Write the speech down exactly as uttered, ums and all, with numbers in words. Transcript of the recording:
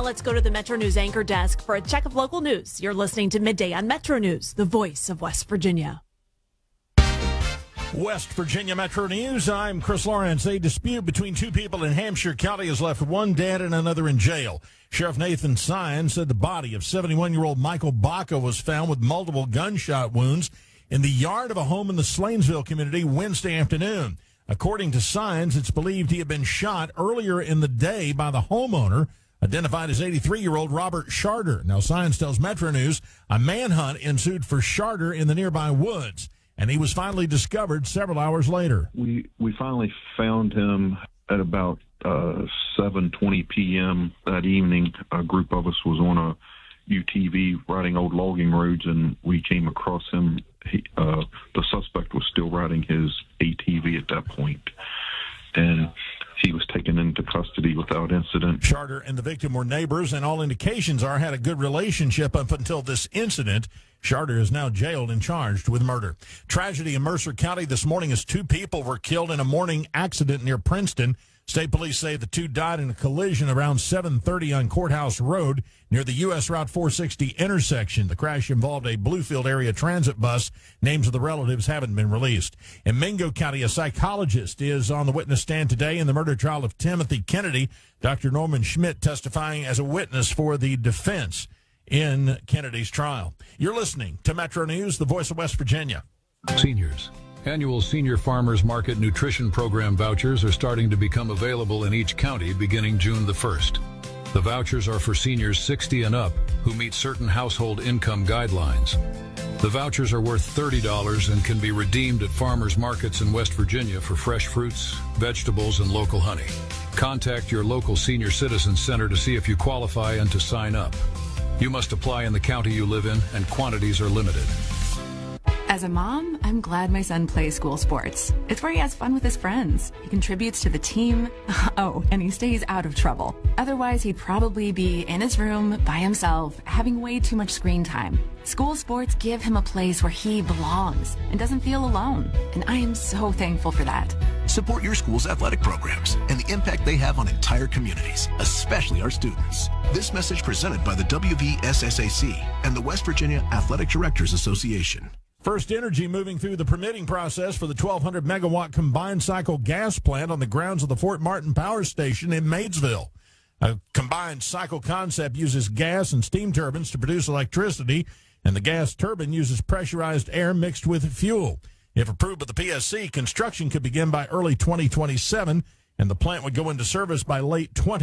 let's go to the Metro News anchor desk for a check of local news. You're listening to Midday on Metro News, the voice of West Virginia. West Virginia Metro News. I'm Chris Lawrence. A dispute between two people in Hampshire County has left one dead and another in jail. Sheriff Nathan Sine said the body of seventy-one-year-old Michael Baca was found with multiple gunshot wounds in the yard of a home in the Slanesville community Wednesday afternoon. According to Sines, it's believed he had been shot earlier in the day by the homeowner, identified as eighty-three-year-old Robert Charter. Now, Sines tells Metro News a manhunt ensued for Charter in the nearby woods, and he was finally discovered several hours later. We we finally found him at about uh, seven twenty p.m. that evening. A group of us was on a U T V riding old logging roads, and we came across him. He, uh, the suspect was still riding his A T V at that point, and he was taken into custody without incident. Charter and the victim were neighbors, and all indications are had a good relationship up until this incident. Charter is now jailed and charged with murder. Tragedy in Mercer County this morning as two people were killed in a morning accident near Princeton. State police say the two died in a collision around seven thirty on Courthouse Road near the U S Route four sixty intersection. The crash involved a Bluefield area transit bus. Names of the relatives haven't been released. In Mingo County, a psychologist is on the witness stand today in the murder trial of Timothy Kennedy. Doctor Norman Schmidt testifying as a witness for the defense in Kennedy's trial. You're listening to Metro News, the voice of West Virginia. Seniors. Annual Senior Farmers Market Nutrition Program vouchers are starting to become available in each county beginning June the first. The vouchers are for seniors sixty and up who meet certain household income guidelines. The vouchers are worth thirty dollars and can be redeemed at farmers markets in West Virginia for fresh fruits, vegetables, and local honey. Contact your local senior citizen center to see if you qualify and to sign up. You must apply in the county you live in, and quantities are limited. As a mom, I'm glad my son plays school sports. It's where he has fun with his friends. He contributes to the team. Oh, and he stays out of trouble. Otherwise, he'd probably be in his room by himself, having way too much screen time. School sports give him a place where he belongs and doesn't feel alone. And I am so thankful for that. Support your school's athletic programs and the impact they have on entire communities, especially our students. This message presented by the W V S S A C and the West Virginia Athletic Directors Association. First Energy moving through the permitting process for the twelve hundred megawatt combined cycle gas plant on the grounds of the Fort Martin Power Station in Maysville. A combined cycle concept uses gas and steam turbines to produce electricity, and the gas turbine uses pressurized air mixed with fuel. If approved by the P S C, construction could begin by early twenty twenty-seven, and the plant would go into service by late twenty